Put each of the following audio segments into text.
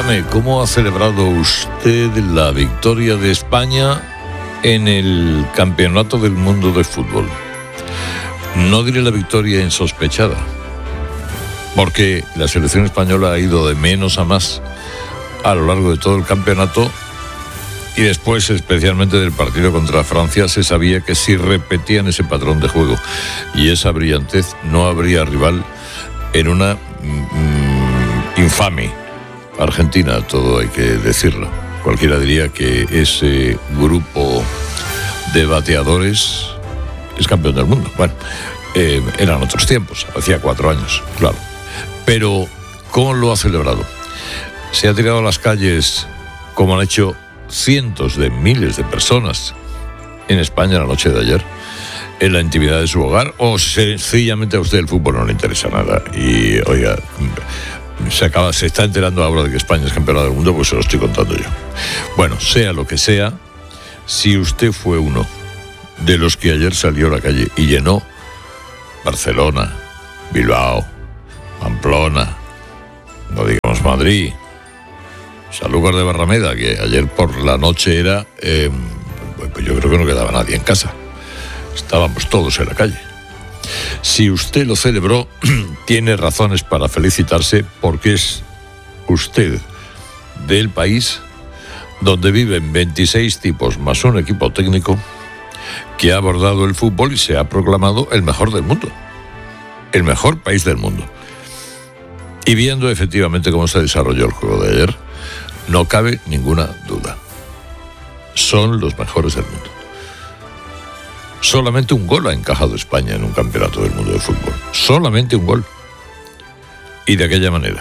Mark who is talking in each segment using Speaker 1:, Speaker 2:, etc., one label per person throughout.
Speaker 1: dígame, ¿cómo ha celebrado usted la victoria de España en el Campeonato del Mundo de Fútbol? No diré la victoria insospechada, porque la selección española ha ido de menos a más a lo largo de todo el campeonato, y después, especialmente del partido contra Francia, se sabía que si repetían ese patrón de juego y esa brillantez, no habría rival en una infame Argentina, todo hay que decirlo. Cualquiera diría que ese grupo de bateadores es campeón del mundo. Bueno, eran otros tiempos, hacía 4 años, claro. Pero, ¿cómo lo ha celebrado? Se ha tirado a las calles, como han hecho cientos de miles de personas en España la noche de ayer, en la intimidad de su hogar, o sencillamente a usted el fútbol no le interesa nada y, oiga, se está enterando ahora de que España es campeona del mundo, pues se lo estoy contando yo. Bueno, sea lo que sea, si usted fue uno de los que ayer salió a la calle y llenó Barcelona, Bilbao, Pamplona, no digamos Madrid, Sanlúcar de Barrameda, que ayer por la noche era, pues yo creo que no quedaba nadie en casa. Estábamos todos en la calle. Si usted lo celebró, tiene razones para felicitarse, porque es usted del país donde viven 26 tipos más un equipo técnico que ha abordado el fútbol y se ha proclamado el mejor del mundo, el mejor país del mundo. Y viendo efectivamente cómo se desarrolló el juego de ayer, no cabe ninguna duda. Son los mejores del mundo. Solamente un gol ha encajado España en un campeonato del mundo de fútbol. Solamente un gol. Y de aquella manera.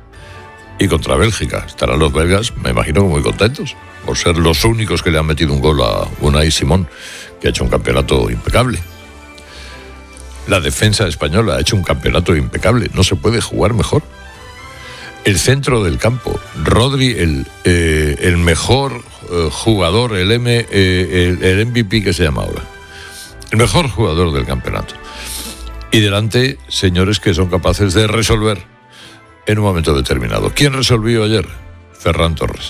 Speaker 1: Y contra Bélgica estarán los belgas, me imagino, muy contentos, por ser los únicos que le han metido un gol a Unai Simón, que ha hecho un campeonato impecable. La defensa española ha hecho un campeonato impecable. No se puede jugar mejor. El centro del campo, Rodri, el mejor jugador, el MVP que se llama ahora, el mejor jugador del campeonato. Y delante, señores que son capaces de resolver en un momento determinado. ¿Quién resolvió ayer? Ferran Torres.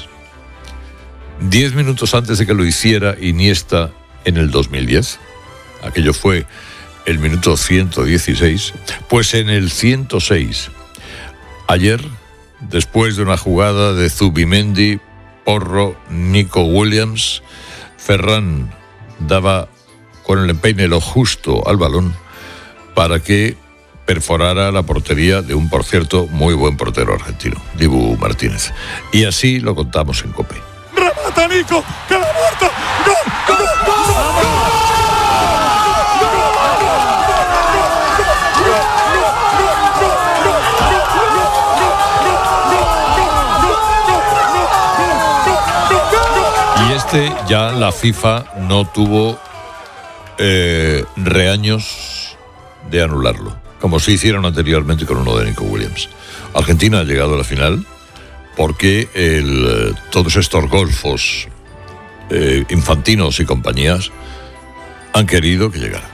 Speaker 1: 10 minutos antes de que lo hiciera Iniesta en el 2010, aquello fue el minuto 116, pues en el 106, ayer, después de una jugada de Zubimendi, Porro, Nico Williams, Ferran daba con el empeine lo justo al balón para que perforara la portería de un, por cierto, muy buen portero argentino, Dibu Martínez. Y así lo contamos en COPE.
Speaker 2: ¡Remata Nico! ¡Que la muerta! ¡Gol! ¡Gol! ¡Gol!
Speaker 1: Ya la FIFA no tuvo reaños de anularlo, como se hicieron anteriormente con uno de Nico Williams. Argentina ha llegado a la final porque todos estos golfos infantinos y compañías han querido que llegara.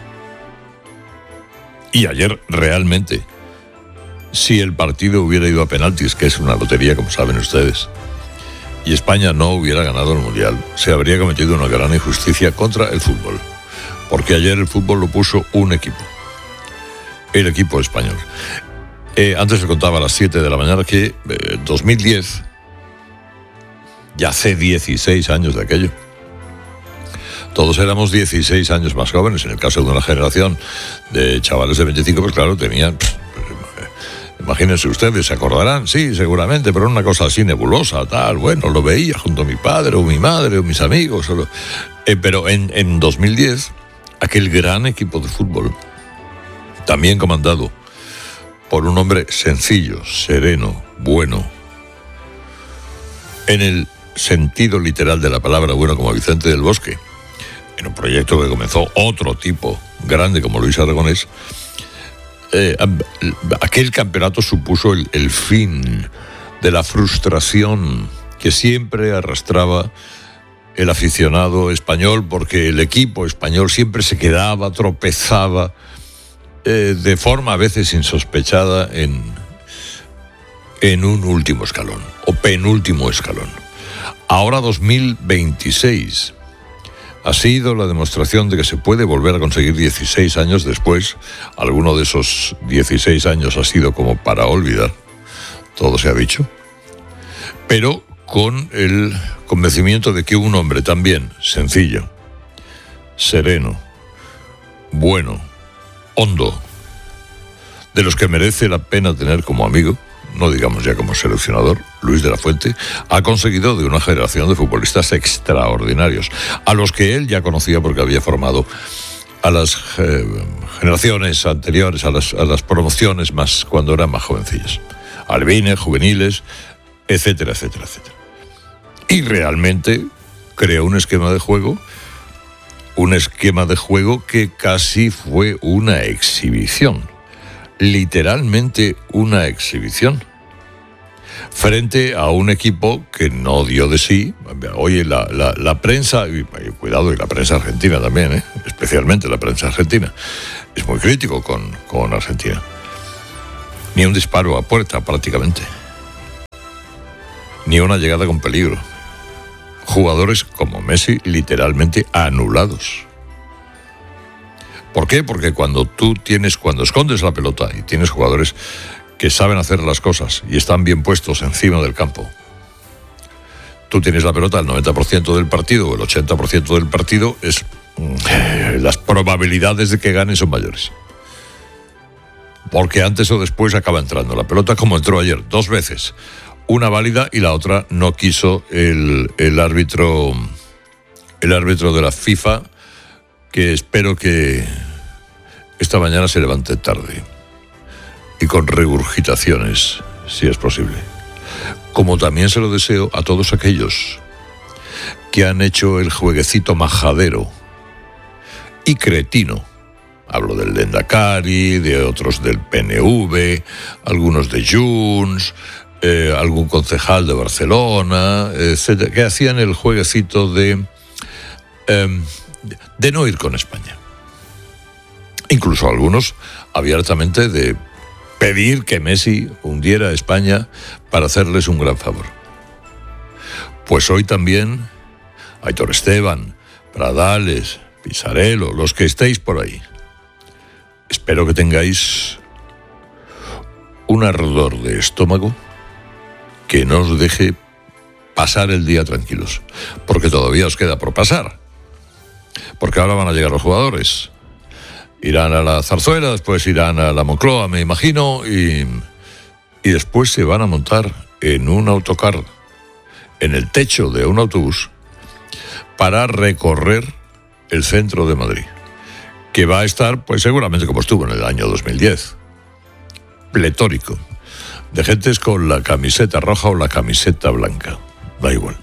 Speaker 1: Y ayer realmente, si el partido hubiera ido a penaltis, que es una lotería, como saben ustedes, y España no hubiera ganado el Mundial, se habría cometido una gran injusticia contra el fútbol, porque ayer el fútbol lo puso un equipo, el equipo español. Antes le contaba a las 7 de la mañana que 2010, ya hace 16 años de aquello, todos éramos 16 años más jóvenes. En el caso de una generación de chavales de 25, pues claro, tenían... Imagínense ustedes, se acordarán, sí, seguramente, pero una cosa así nebulosa, tal, bueno, lo veía junto a mi padre o mi madre o mis amigos. Pero en 2010, aquel gran equipo de fútbol, también comandado por un hombre sencillo, sereno, bueno, en el sentido literal de la palabra bueno, como Vicente del Bosque, en un proyecto que comenzó otro tipo grande como Luis Aragonés, aquel campeonato supuso el fin de la frustración que siempre arrastraba el aficionado español, porque el equipo español siempre se quedaba, tropezaba de forma a veces insospechada en en un último escalón, o penúltimo escalón. Ahora 2026 ha sido la demostración de que se puede volver a conseguir 16 años después. Alguno de esos 16 años ha sido como para olvidar, todo se ha dicho, pero con el convencimiento de que un hombre también sencillo, sereno, bueno, hondo, de los que merece la pena tener como amigo, no digamos ya como seleccionador, Luis de la Fuente, ha conseguido de una generación de futbolistas extraordinarios, a los que él ya conocía porque había formado a las generaciones anteriores, a las promociones más cuando eran más jovencillas, albines, juveniles, etcétera, etcétera, etcétera. Y realmente creó un esquema de juego que casi fue una exhibición. Literalmente una exhibición frente a un equipo que no dio de sí. Oye, la prensa, y cuidado, y la prensa argentina también, especialmente la prensa argentina, es muy crítico con Argentina. Ni un disparo a puerta prácticamente, ni una llegada con peligro. Jugadores como Messi literalmente anulados. ¿Por qué? Porque cuando escondes la pelota y tienes jugadores que saben hacer las cosas y están bien puestos encima del campo, tú tienes la pelota el 90% del partido o el 80% del partido, las probabilidades de que gane son mayores. Porque antes o después acaba entrando la pelota, como entró ayer, 2 veces. Una válida y la otra no quiso el árbitro de la FIFA, que espero que esta mañana se levante tarde y con regurgitaciones, si es posible. Como también se lo deseo a todos aquellos que han hecho el jueguecito majadero y cretino. Hablo del Lendakari, de otros del PNV, algunos de Junts, algún concejal de Barcelona, etcétera, que hacían el jueguecito de no ir con España. Incluso algunos abiertamente de pedir que Messi hundiera a España para hacerles un gran favor. Pues hoy también Aitor Esteban, Pradales, Pisarello, los que estéis por ahí, espero que tengáis un ardor de estómago que no os deje pasar el día tranquilos, porque todavía os queda por pasar. Porque ahora van a llegar los jugadores. Irán a la Zarzuela, después irán a la Moncloa, me imagino, y después se van a montar en un autocar, en el techo de un autobús, para recorrer el centro de Madrid, que va a estar, pues seguramente como estuvo en el año 2010, pletórico, de gentes con la camiseta roja o la camiseta blanca, da igual.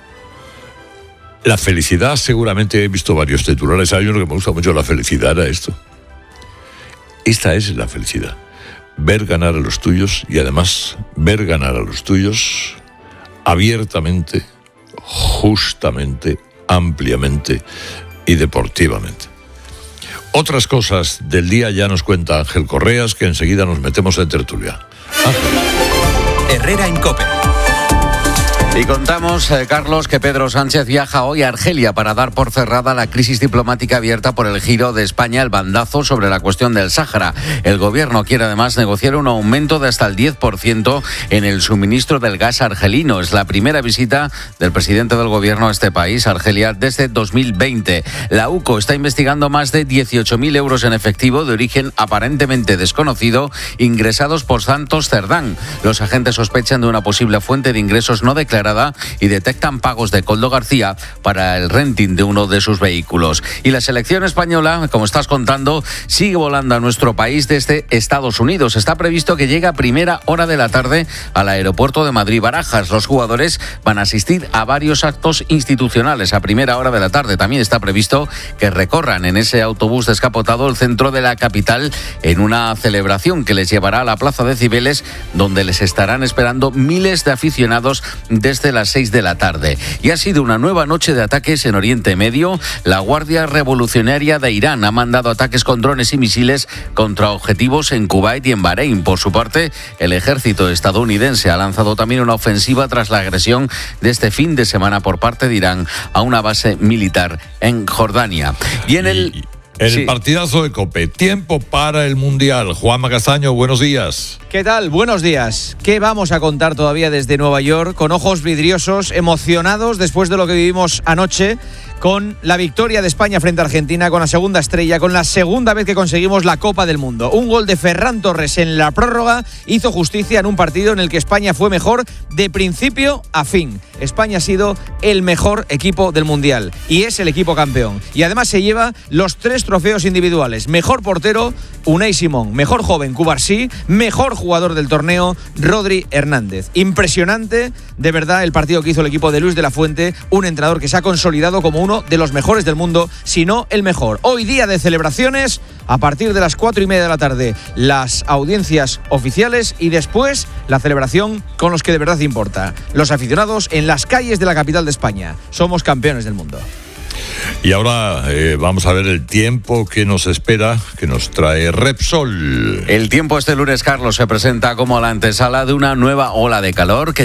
Speaker 1: La felicidad, seguramente he visto varios titulares. Hay uno que me gusta mucho, la felicidad era esto. Esta es la felicidad. Ver ganar a los tuyos y además ver ganar a los tuyos abiertamente, justamente, ampliamente y deportivamente. Otras cosas del día ya nos cuenta Ángel Correas, que enseguida nos metemos en tertulia. Ángel.
Speaker 3: Herrera en COPE. Y contamos, Carlos, que Pedro Sánchez viaja hoy a Argelia para dar por cerrada la crisis diplomática abierta por el giro de España al bandazo sobre la cuestión del Sáhara. El gobierno quiere además negociar un aumento de hasta el 10% en el suministro del gas argelino. Es la primera visita del presidente del gobierno a este país, Argelia, desde 2020. La UCO está investigando más de 18.000 euros en efectivo de origen aparentemente desconocido ingresados por Santos Cerdán. Los agentes sospechan de una posible fuente de ingresos no declarada y detectan pagos de Koldo García para el renting de uno de sus vehículos. Y la selección española, como estás contando, sigue volando a nuestro país desde Estados Unidos. Está previsto que llegue a primera hora de la tarde al aeropuerto de Madrid-Barajas. Los jugadores van a asistir a varios actos institucionales a primera hora de la tarde. También está previsto que recorran en ese autobús descapotado el centro de la capital en una celebración que les llevará a la Plaza de Cibeles, donde les estarán esperando miles de aficionados de desde las 6 de la tarde. Y ha sido una nueva noche de ataques en Oriente Medio. La Guardia Revolucionaria de Irán ha mandado ataques con drones y misiles contra objetivos en Kuwait y en Bahrein. Por su parte, el ejército estadounidense ha lanzado también una ofensiva tras la agresión de este fin de semana por parte de Irán a una base militar en Jordania. Y en el...
Speaker 1: El partidazo de COPE, tiempo para el Mundial. Juanma Castaño, buenos días.
Speaker 4: ¿Qué tal? Buenos días. ¿Qué vamos a contar todavía desde Nueva York? Con ojos vidriosos, emocionados después de lo que vivimos anoche, con la victoria de España frente a Argentina, con la segunda estrella, con la segunda vez que conseguimos la Copa del Mundo. Un gol de Ferran Torres en la prórroga hizo justicia en un partido en el que España fue mejor de principio a fin. España ha sido el mejor equipo del Mundial y es el equipo campeón. Y además se lleva los 3 trofeos individuales. Mejor portero, Unai Simón. Mejor joven, Cubarsí. Mejor jugador del torneo, Rodri Hernández. Impresionante, de verdad, el partido que hizo el equipo de Luis de la Fuente, un entrenador que se ha consolidado como uno de los mejores del mundo, si no el mejor. Hoy día de celebraciones, a partir de las 4:30 de la tarde, las audiencias oficiales y después la celebración con los que de verdad importa. Los aficionados en las calles de la capital de España. Somos campeones del mundo.
Speaker 1: Y ahora vamos a ver el tiempo que nos espera, que nos trae Repsol.
Speaker 3: El tiempo este lunes, Carlos, se presenta como la antesala de una nueva ola de calor que